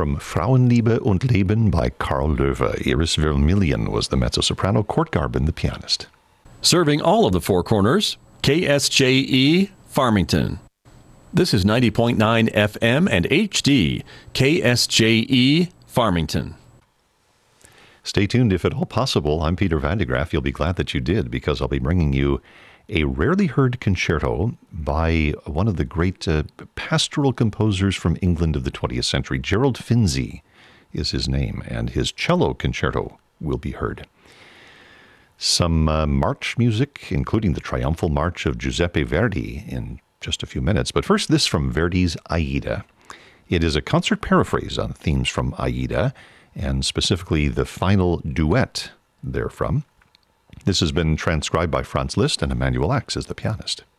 from Frauenliebe und Leben by Karl Löwe. Iris Vermillion was the mezzo-soprano, Kurt Garben the pianist. Serving all of the Four Corners, KSJE Farmington. This is 90.9 FM and HD, KSJE Farmington. Stay tuned if at all possible. I'm Peter Van de Graaff. You'll be glad that you did, because I'll be bringing you a rarely heard concerto by one of the great pastoral composers from England of the 20th century. Gerald Finzi is his name, and his cello concerto will be heard. Some march music, including the triumphal march of Giuseppe Verdi, in just a few minutes. But first, this from Verdi's Aida. It is a concert paraphrase on themes from Aida, and specifically the final duet therefrom. This has been transcribed by Franz Liszt, and Emmanuel Ax is the pianist.